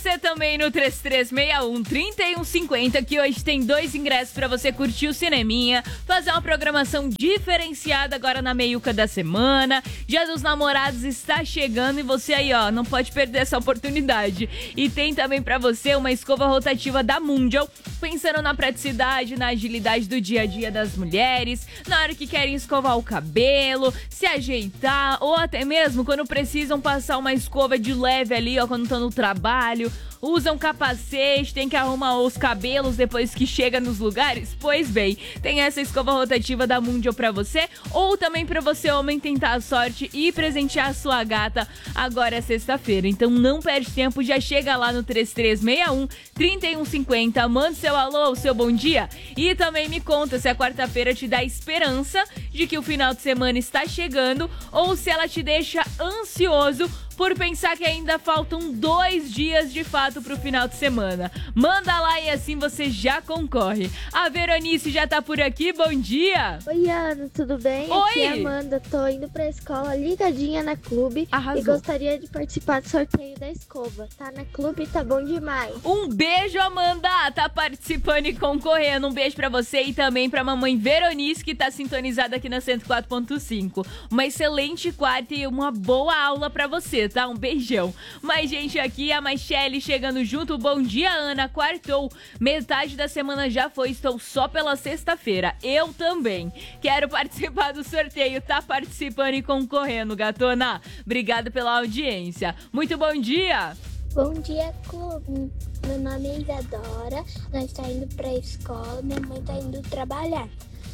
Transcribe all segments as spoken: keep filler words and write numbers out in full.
você também no três três seis um, três um cinco zero, que hoje tem dois ingressos pra você curtir o cineminha, fazer uma programação diferenciada agora na meiuca da semana. Dia dos Namorados está chegando e você aí, ó, não pode perder essa oportunidade. E tem também pra você uma escova rotativa da Mundial, pensando na praticidade, na agilidade do dia a dia das mulheres, na hora que querem escovar o cabelo, se ajeitar, ou até mesmo quando precisam passar uma escova de leve ali, ó, quando estão no trabalho, usam capacete, tem que arrumar os cabelos depois que chega nos lugares. Pois bem, tem essa escova rotativa da Mundial pra você, ou também pra você, homem, tentar a sorte e presentear a sua gata. Agora é sexta-feira, então não perde tempo, já chega lá no três três seis um, três um cinco zero, manda seu alô, o seu bom dia e também me conta se a quarta-feira te dá esperança de que o final de semana está chegando ou se ela te deixa ansioso por pensar que ainda faltam dois dias de fato pro final de semana. Manda lá e assim você já concorre. A Veronice já tá por aqui, bom dia! Oi, Ana, tudo bem? Oi! Aqui é a Amanda, tô indo pra escola ligadinha na Clube. Arrasou. E gostaria de participar do sorteio da escova. Tá na Clube, tá bom demais. Um beijo, Amanda! Tá participando e concorrendo. Um beijo pra você e também pra mamãe Veronice, que tá sintonizada aqui na cento e quatro ponto cinco. Uma excelente quarta e uma boa aula pra você, tá? Um beijão. Mas, gente, aqui a Michelle chegando junto. Bom dia, Ana. Quartou. Metade da semana já foi. Estou só pela sexta-feira. Eu também. Quero participar do sorteio. Tá participando e concorrendo, gatona. Obrigada pela audiência. Muito bom dia. Bom dia, Clube. Meu nome é Isadora. Nós tá indo pra escola. Minha mãe tá indo trabalhar.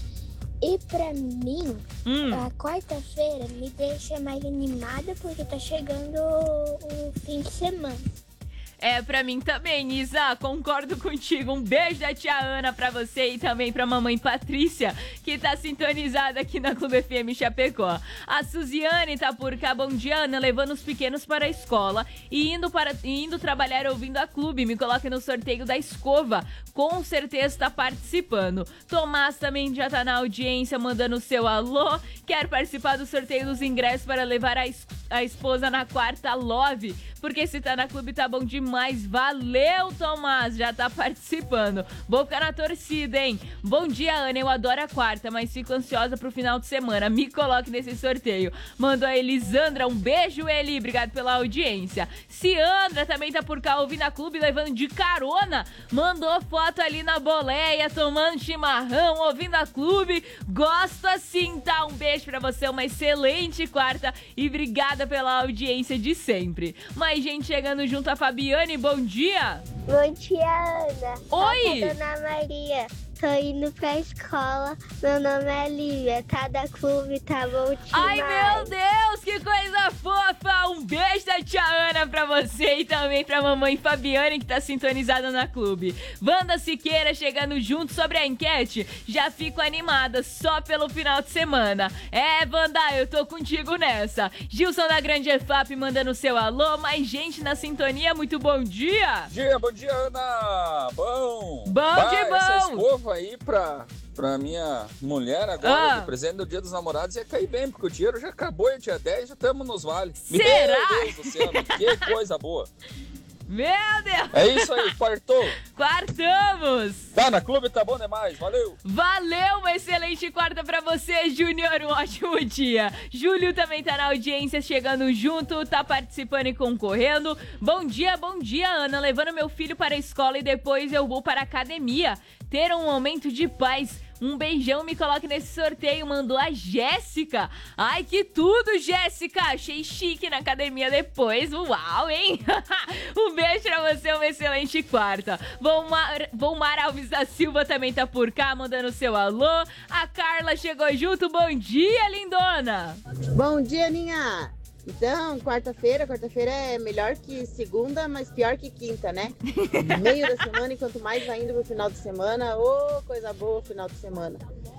E pra mim, Hum. a quarta-feira me deixa mais animada porque tá chegando o, o fim de semana. É, pra mim também, Isa, concordo contigo. Um beijo da tia Ana pra você e também pra mamãe Patrícia, que tá sintonizada aqui na Clube F M Chapecó. A Suziane tá por cá, bom dia, Ana, levando os pequenos para a escola e indo, para, indo trabalhar ouvindo a Clube. Me coloque no sorteio da escova, com certeza tá participando. Tomás também já tá na audiência, mandando o seu alô. Quer participar do sorteio dos ingressos para levar a, es a esposa na quarta Love, porque se tá na Clube tá bom demais. Valeu, Tomás, já tá participando. Boca na torcida, hein? Bom dia, Ana, eu adoro a quarta, mas fico ansiosa pro final de semana. Me coloque nesse sorteio. Mandou a Elisandra, um beijo, Eli, obrigado pela audiência. Ciandra também tá por cá ouvindo a Clube, levando de carona. Mandou foto ali na boleia, tomando chimarrão, ouvindo a Clube. Gosto assim, tá? Um beijo pra você, uma excelente quarta e obrigada pela audiência de sempre. Mais gente chegando junto, a Fabiane, bom dia! Bom dia, Ana. Oi! Aqui é a Dona Maria. Tô indo pra escola. Meu nome é Lívia. Tá da Clube, tá bom demais. Ai, meu Deus, que coisa fofa! Um beijo da tia Ana pra você e também pra mamãe Fabiane, que tá sintonizada na Clube. Wanda Siqueira chegando junto sobre a enquete. Já fico animada só pelo final de semana. É, Wanda, eu tô contigo nessa. Gilson da Grande E F A P mandando seu alô. Mais gente na sintonia, muito bom dia! Dia, bom dia, Ana! Bom! Bom Bah, de bom! Essa escova aí pra, pra minha mulher agora, Ah. de presente do Dia dos Namorados, ia cair bem, porque o dinheiro já acabou e dia dez já estamos nos vales. Será? Meu Deus do céu, que coisa boa! Meu Deus! É isso aí, quartou! Quartamos! Tá na Clube, tá bom demais, valeu! Valeu, uma excelente quarta pra você, Júnior, um ótimo dia. Júlio também tá na audiência, chegando junto, tá participando e concorrendo. Bom dia, bom dia, Ana, levando meu filho para a escola e depois eu vou para a academia. Ter um momento de paz. Um beijão, me coloque nesse sorteio, mandou a Jéssica. Ai, que tudo, Jéssica. Achei chique na academia depois. Uau, hein? Um beijo pra você, uma excelente quarta. Volmar, Volmar Alves da Silva também tá por cá, mandando seu alô. A Carla chegou junto. Bom dia, lindona. Bom dia, Ninha. Então, quarta-feira, quarta-feira é melhor que segunda, mas pior que quinta, né? Meio da semana e quanto mais vai indo pro final de semana, ô, coisa boa final de semana.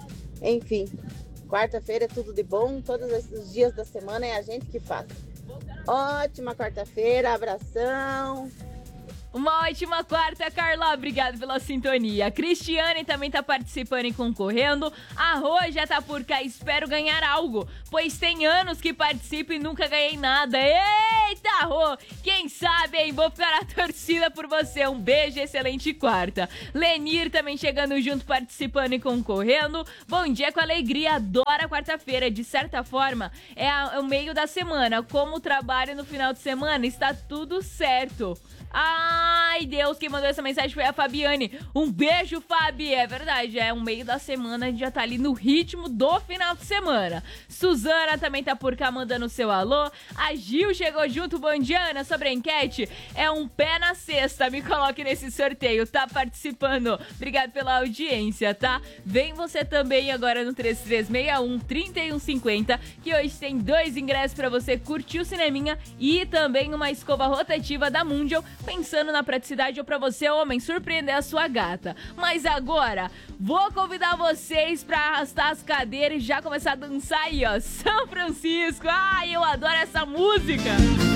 Enfim, quarta-feira é tudo de bom, todos os dias da semana é a gente que faz. Ótima quarta-feira, abração. Uma ótima quarta, Carla. Obrigado pela sintonia. A Cristiane também tá participando e concorrendo. A Rô já tá por cá. Espero ganhar algo, pois tem anos que participo e nunca ganhei nada. Eita, Rô! Quem sabe, hein? Vou ficar na torcida por você. Um beijo, excelente quarta. Lenir também chegando junto, participando e concorrendo. Bom dia com alegria. Adoro a quarta-feira. De certa forma, é, a, é o meio da semana. Como trabalho no final de semana, está tudo certo. Ai, Deus, quem mandou essa mensagem foi a Fabiane. Um beijo, Fabi. É verdade, é um meio da semana, a gente já tá ali no ritmo do final de semana. Suzana também tá por cá mandando seu alô. A Gil chegou junto. Bom dia, Ana. Sobre a enquete, é um pé na cesta. Me coloque nesse sorteio, tá participando. Obrigado pela audiência, tá? Vem você também agora no três três seis um, três um cinco zero, que hoje tem dois ingressos pra você curtir o cineminha e também uma escova rotativa da Mundial, pensando na praticidade ou pra você, homem, surpreender a sua gata. Mas agora, vou convidar vocês pra arrastar as cadeiras e já começar a dançar aí, ó. São Francisco. Ai, eu adoro essa música.